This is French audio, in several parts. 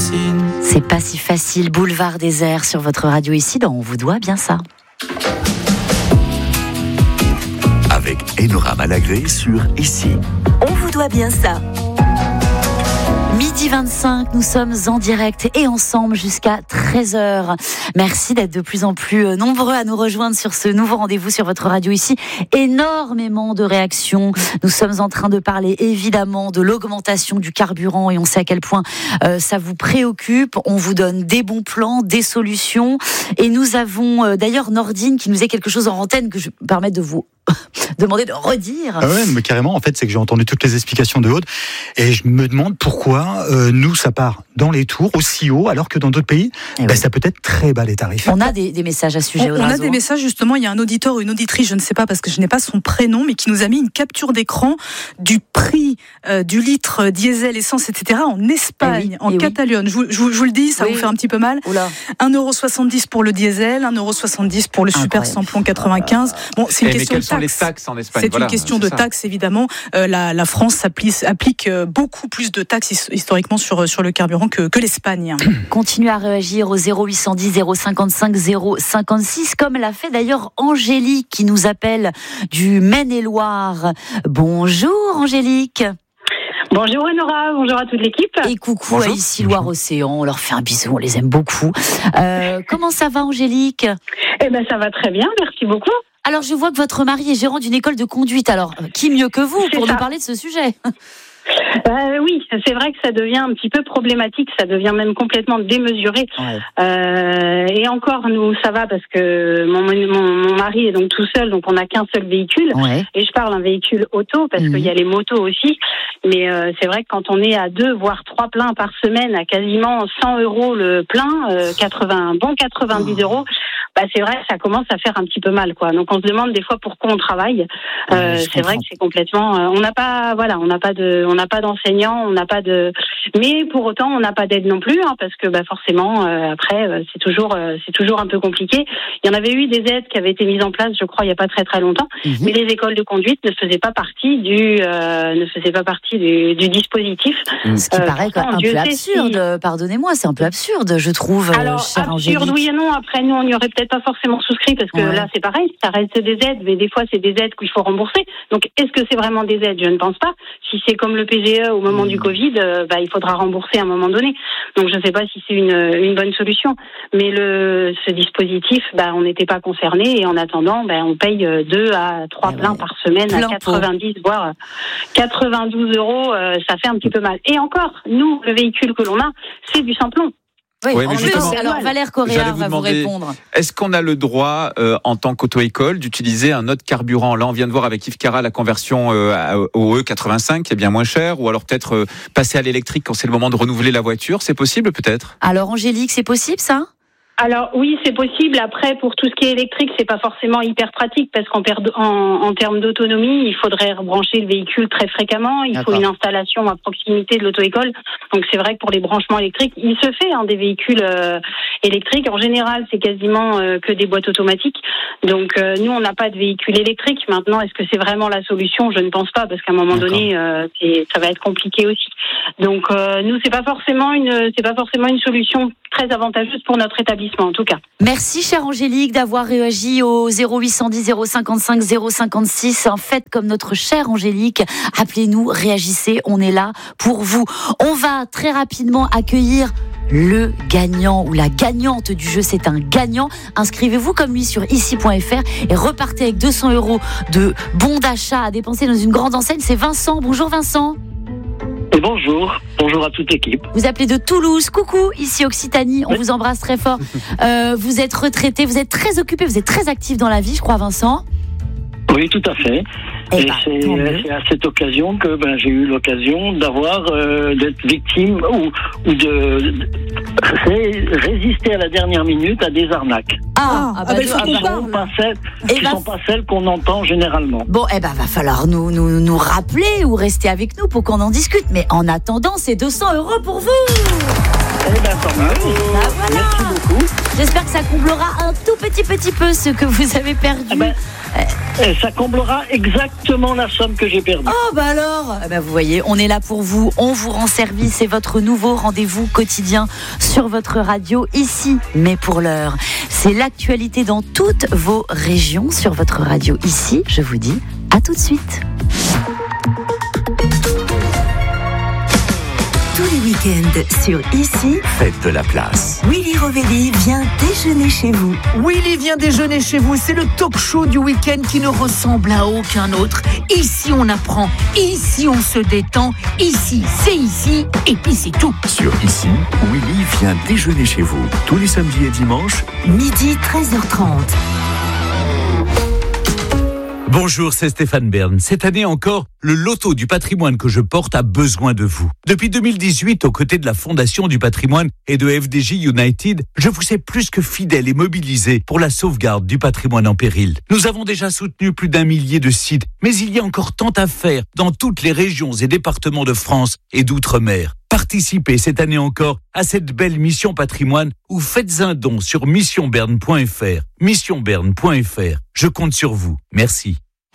racines. C'est pas si facile, boulevard désert sur votre radio ici dans On vous doit bien ça. Avec Enora Malagré sur Ici. On vous doit bien ça. Midi 25, nous sommes en direct et ensemble jusqu'à 13h. Merci d'être de plus en plus nombreux à nous rejoindre sur ce nouveau rendez-vous sur votre radio ici. Énormément de réactions. Nous sommes en train de parler évidemment de l'augmentation du carburant et on sait à quel point ça vous préoccupe. On vous donne des bons plans, des solutions. Et nous avons d'ailleurs Nordine qui nous dit quelque chose en antenne que je me permets de vous demander de redire. Ah ouais, mais carrément, en fait, c'est que j'ai entendu toutes les explications de Aude et je me demande pourquoi nous, ça part dans les tours aussi haut, alors que dans d'autres pays, oui. Ça peut être très bas les tarifs. On a des messages à ce sujet. On a des messages, justement, il y a un auditeur ou une auditrice, je ne sais pas parce que je n'ai pas son prénom, mais qui nous a mis une capture d'écran du prix du litre diesel, essence, etc. en Espagne, en Catalogne. Je vous le dis, ça va vous faire un petit peu mal. 1,70€ pour le diesel, 1,70€ pour le super samplon 95. Bon, c'est une question de taxe. Les taxes en Espagne. C'est une question de taxes, évidemment. La France applique beaucoup plus de taxes historiquement sur le carburant que l'Espagne. Continuez à réagir au 0810 055 056, comme l'a fait d'ailleurs Angélique qui nous appelle du Maine-et-Loire. Bonjour Angélique. Bonjour Enora, bonjour à toute l'équipe. Et coucou à Ici Loire-Océan, on leur fait un bisou, on les aime beaucoup. Comment ça va Angélique ? Eh ben ça va très bien, merci beaucoup. Alors je vois que votre mari est gérant d'une école de conduite, alors qui mieux que vous pour nous parler de ce sujet ? Oui, c'est vrai que ça devient un petit peu problématique, ça devient même complètement démesuré. Ouais. Et encore, nous, ça va parce que mon mari est donc tout seul, donc on n'a qu'un seul véhicule. Ouais. Et je parle d'un véhicule auto parce qu'il y a les motos aussi. Mais c'est vrai que quand on est à 2, voire 3 pleins par semaine, à quasiment 100€ le plein, 90 €, c'est vrai que ça commence à faire un petit peu mal, quoi. Donc on se demande des fois pourquoi on travaille. C'est vrai que c'est complètement. On n'a pas d'enseignants, on n'a pas de. Mais pour autant, on n'a pas d'aide non plus, parce que forcément, après, c'est toujours un peu compliqué. Il y en avait eu des aides qui avaient été mises en place, je crois, il y a pas très très longtemps, mais les écoles de conduite ne faisaient pas partie du dispositif. Ce qui paraît un peu absurde. Pardonnez-moi, c'est un peu absurde, je trouve. Alors absurde, oui et non. Après, nous, on n'y aurait peut-être pas forcément souscrit parce que là, c'est pareil, ça reste des aides, mais des fois, c'est des aides qu'il faut rembourser. Donc, est-ce que c'est vraiment des aides ? Je ne pense pas. Si c'est comme le PGE au moment du Covid, il faudra rembourser à un moment donné. Donc, je ne sais pas si c'est une bonne solution. Mais ce dispositif, on n'était pas concernés et en attendant, on paye 2 à 3 pleins par semaine à 90, voire 92 €. Ça fait un petit peu mal. Et encore, nous, le véhicule que l'on a, c'est du samplon. Oui, mais justement, alors Valère Correa va vous répondre. Est-ce qu'on a le droit, en tant qu'auto-école, d'utiliser un autre carburant ? Là, on vient de voir avec Yves Cara la conversion au E85, qui est bien moins cher, ou alors peut-être passer à l'électrique quand c'est le moment de renouveler la voiture. C'est possible, peut-être ? Alors, Angélique, c'est possible, ça ? Alors oui, c'est possible. Après, pour tout ce qui est électrique, c'est pas forcément hyper pratique parce qu'en termes d'autonomie, il faudrait rebrancher le véhicule très fréquemment. Il faut une installation à proximité de l'auto-école. Donc c'est vrai que pour les branchements électriques, il se fait des véhicules électriques. En général, c'est quasiment que des boîtes automatiques. Donc nous, on n'a pas de véhicule électrique. Maintenant, est-ce que c'est vraiment la solution ? Je ne pense pas parce qu'à un moment donné, ça va être compliqué aussi. Donc nous, c'est pas forcément une solution très avantageuse pour notre établissement en tout cas. Merci chère Angélique d'avoir réagi au 0810 055 056. Faites comme notre chère Angélique, appelez-nous, réagissez, on est là pour vous. On va très rapidement accueillir le gagnant ou la gagnante du jeu, c'est un gagnant. Inscrivez-vous comme lui sur ici.fr et repartez avec 200 € de bons d'achat à dépenser dans une grande enseigne. C'est Vincent. Bonjour Vincent. Et bonjour à toute l'équipe. Vous appelez de Toulouse, coucou, ici Occitanie, on vous embrasse très fort. Vous êtes retraité, vous êtes très occupé, vous êtes très actif dans la vie, je crois Vincent. Oui, tout à fait. Et c'est à cette occasion que j'ai eu l'occasion d'être victime ou de résister à la dernière minute à des arnaques. Qui sont pas celles qu'on entend généralement. Bon, va falloir nous rappeler ou rester avec nous pour qu'on en discute. Mais en attendant, c'est 200 € pour vous. Tant mieux. Voilà. Merci beaucoup. J'espère que ça comblera un tout petit peu ce que vous avez perdu. Et ça comblera exactement la somme que j'ai perdue. Oh bah alors, vous voyez, on est là pour vous, on vous rend service, c'est votre nouveau rendez-vous quotidien sur votre radio ici, mais pour l'heure. C'est l'actualité dans toutes vos régions sur votre radio ici, je vous dis à tout de suite. Tous les week-ends sur Ici, faites de la place. Willy Rovelli vient déjeuner chez vous. Willy vient déjeuner chez vous, c'est le talk show du week-end qui ne ressemble à aucun autre. Ici on apprend, ici on se détend, ici c'est ici, et puis c'est tout. Sur Ici, Willy vient déjeuner chez vous. Tous les samedis et dimanches, midi 13h30. Bonjour, c'est Stéphane Bern. Cette année encore, le loto du patrimoine que je porte a besoin de vous. Depuis 2018, aux côtés de la Fondation du patrimoine et de FDJ United, je vous ai plus que fidèle et mobilisé pour la sauvegarde du patrimoine en péril. Nous avons déjà soutenu plus d'1 millier de sites, mais il y a encore tant à faire dans toutes les régions et départements de France et d'outre-mer. Participez cette année encore à cette belle mission patrimoine ou faites un don sur missionberne.fr. Missionberne.fr. Je compte sur vous. Merci.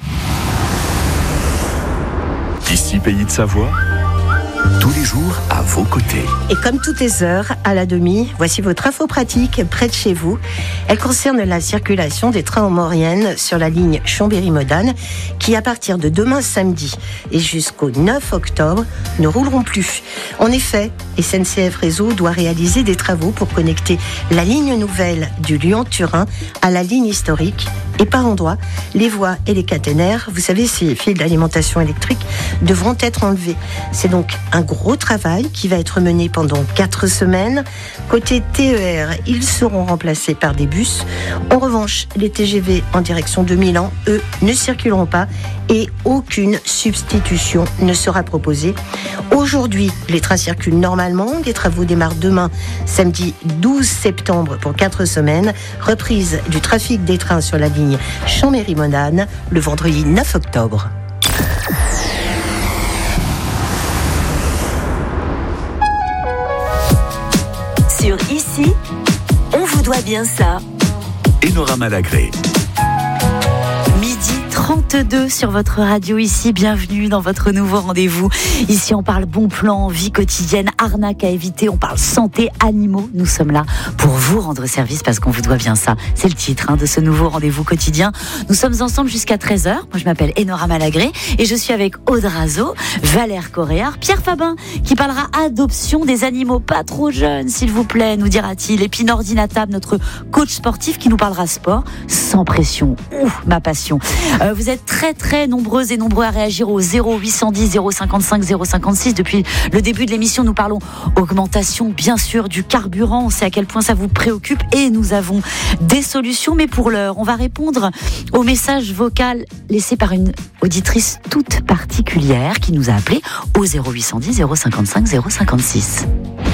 Ici, Pays de Savoie, tous les jours à vos côtés. Et comme toutes les heures, à la demi, voici votre info pratique près de chez vous. Elle concerne la circulation des trains en Maurienne sur la ligne Chambéry-Modane qui, à partir de demain samedi et jusqu'au 9 octobre, ne rouleront plus. En effet, SNCF Réseau doit réaliser des travaux pour connecter la ligne nouvelle du Lyon-Turin à la ligne historique. Et par endroits, les voies et les caténaires, vous savez, ces fils d'alimentation électrique, devront être enlevés. C'est donc un gros travail qui va être mené pendant 4 semaines. Côté TER, ils seront remplacés par des bus. En revanche, les TGV en direction de Milan, eux, ne circuleront pas et aucune substitution ne sera proposée. Aujourd'hui, les trains circulent normalement. Les travaux démarrent demain, samedi 12 septembre, pour 4 semaines. Reprise du trafic des trains sur la ligne Chambéry-Modane le vendredi 9 octobre. Sur Ici, on vous doit bien ça. Enora Malagré. Midi 32 sur votre radio ici, bienvenue dans votre nouveau rendez-vous. Ici on parle bon plan, vie quotidienne, arnaque à éviter, on parle santé, animaux. Nous sommes là pour vous rendre service parce qu'on vous doit bien ça. C'est le titre de ce nouveau rendez-vous quotidien. Nous sommes ensemble jusqu'à 13h. Moi je m'appelle Enora Malagré et je suis avec Aude Razo, Valère Coréard, Pierre Fabin qui parlera adoption des animaux pas trop jeunes s'il vous plaît, nous dira-t-il. Et puis Nordine Tab, notre coach sportif qui nous parlera sport sans pression. Ma passion. Vous êtes très très nombreuses et nombreux à réagir au 0810 055 056. Depuis le début de l'émission, nous parlons augmentation bien sûr du carburant. On sait à quel point ça vous préoccupe et nous avons des solutions. Mais pour l'heure, on va répondre au message vocal laissé par une auditrice toute particulière qui nous a appelé au 0810 055 056.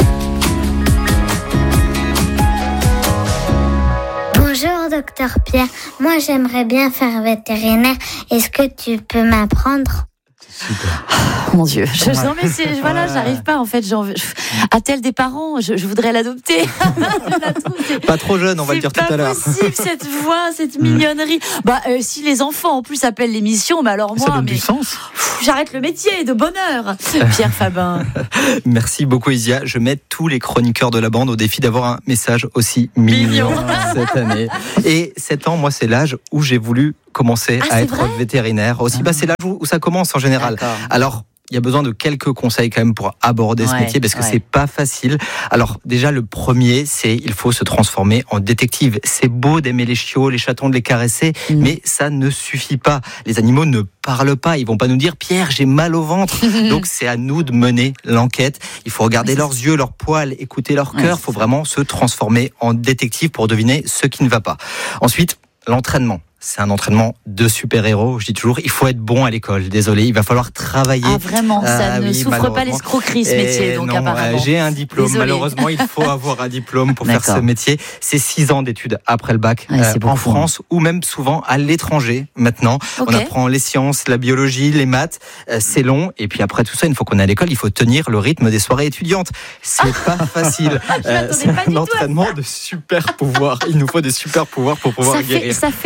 Bonjour docteur Pierre, moi j'aimerais bien faire vétérinaire, est-ce que tu peux m'apprendre ? Super. Oh, mon Dieu, non mais voilà, j'arrive pas en fait. A-t-elle des parents ? Je voudrais l'adopter. Pas trop jeune, on va le dire tout à l'heure. C'est pas possible cette voix, cette mignonnerie. Si les enfants en plus appellent l'émission, alors moi, ça donne du sens. J'arrête le métier de bonheur. Pierre Fabin. Merci beaucoup Isia. Je mets tous les chroniqueurs de la bande au défi d'avoir un message aussi mignon cette année. Et 7 ans, moi c'est l'âge où j'ai voulu commencer à être vétérinaire. Aussi, c'est l'âge où ça commence en général. D'accord. Alors, il y a besoin de quelques conseils quand même pour aborder ce métier parce que c'est pas facile. Alors déjà le premier, c'est il faut se transformer en détective. C'est beau d'aimer les chiots, les chatons, de les caresser, mais ça ne suffit pas. Les animaux ne parlent pas, ils vont pas nous dire Pierre, j'ai mal au ventre. Donc c'est à nous de mener l'enquête. Il faut regarder leurs yeux, leurs poils, écouter leur cœur. Il faut vraiment se transformer en détective pour deviner ce qui ne va pas. Ensuite, l'entraînement. C'est un entraînement de super-héros. Je dis toujours, il faut être bon à l'école. Désolé, il va falloir travailler. Ah vraiment, ça ne souffre pas l'escroquerie ce métier, donc apparemment. J'ai un diplôme. Désolé. Malheureusement, il faut avoir un diplôme pour faire ce métier. C'est 6 ans d'études après le bac en France ou même souvent à l'étranger maintenant. On apprend les sciences, la biologie, les maths. C'est long. Et puis après tout ça, une fois qu'on est à l'école, il faut tenir le rythme des soirées étudiantes. C'est pas facile. C'est un entraînement de super pouvoirs. Il nous faut des super pouvoirs pour pouvoir guérir. Ça fait la bringue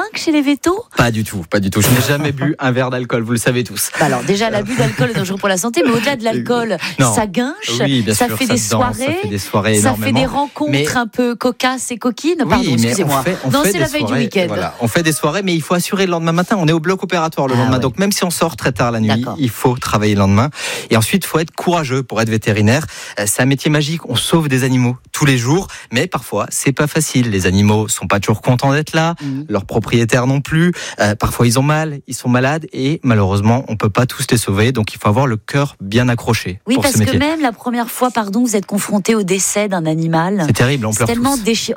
chez les vétos ? Pas du tout. Je n'ai jamais bu un verre d'alcool, vous le savez tous. Alors déjà, l'abus d'alcool est dangereux pour la santé, mais au-delà de l'alcool, ça guinche, ça fait des soirées, ça fait des rencontres un peu cocasses et coquines. Pardon, excusez-moi. C'est la veille du week-end. Voilà, on fait des soirées, mais il faut assurer le lendemain matin. On est au bloc opératoire le lendemain, donc même si on sort très tard la nuit, il faut travailler le lendemain. Et ensuite, il faut être courageux pour être vétérinaire. C'est un métier magique. On sauve des animaux tous les jours, mais parfois c'est pas facile. Les animaux sont pas toujours contents d'être là, leurs propriétaires non plus. Parfois ils ont mal, ils sont malades et malheureusement on peut pas tous les sauver. Donc il faut avoir le cœur bien accroché. Oui, pour parce ce métier. Que même la première fois, vous êtes confronté au décès d'un animal. C'est terrible, on pleure tellement tous.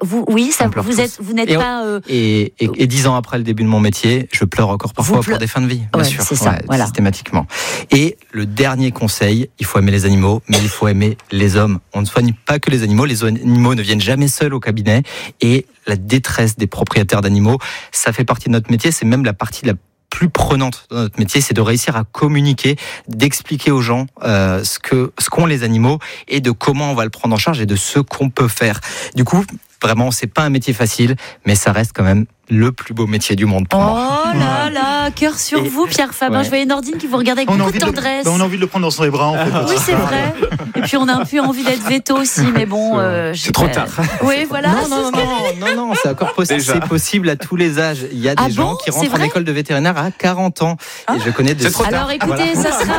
Vous n'êtes pas. Et 10 ans après le début de mon métier, je pleure encore parfois pour des fins de vie, bien sûr. C'est ça, voilà. Systématiquement. Et le dernier conseil, il faut aimer les animaux, mais il faut aimer les hommes. On ne soigne pas que les animaux ne viennent jamais seuls au cabinet. Et la détresse des propriétaires d'animaux, ça fait partie de notre métier, c'est même la partie la plus prenante de notre métier, c'est de réussir à communiquer, d'expliquer aux gens ce qu'ont les animaux et de comment on va le prendre en charge et de ce qu'on peut faire. Du coup, vraiment, c'est pas un métier facile, mais ça reste quand même le plus beau métier du monde pour moi. Oh là là, cœur sur vous, Pierre Fabin. Ouais. Je voyais Nordine qui vous regardait avec beaucoup de tendresse. On a envie de le prendre dans ses bras, en fait. Oui, c'est vrai. Et puis on a un peu envie d'être veto aussi, mais bon. C'est trop tard. Oui, voilà. Non, c'est encore possible. C'est possible à tous les âges. Il y a des gens qui rentrent en école de vétérinaire à 40 ans. Et je connais des. Alors écoutez,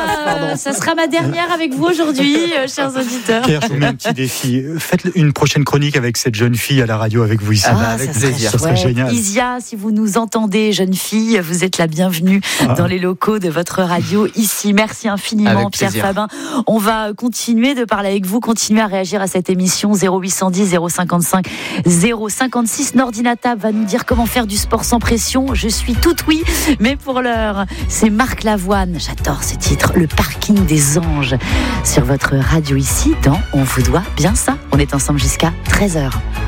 ça sera ma dernière avec vous aujourd'hui, chers auditeurs. Pierre, je vous mets un petit défi. Faites une prochaine chronique avec cette jeune fille à la radio avec vous ici. Avec plaisir. Ça serait génial. Isia, si vous nous entendez, jeune fille, vous êtes la bienvenue dans les locaux de votre radio ici. Merci infiniment, Pierre Fabin. On va continuer de parler avec vous, continuer à réagir à cette émission 0810 055 056. Nordinata va nous dire comment faire du sport sans pression. Je suis toute oui, mais pour l'heure, c'est Marc Lavoine. J'adore ce titre, Le Parking des Anges, sur votre radio ici dans On vous doit bien ça. On est ensemble jusqu'à 13h.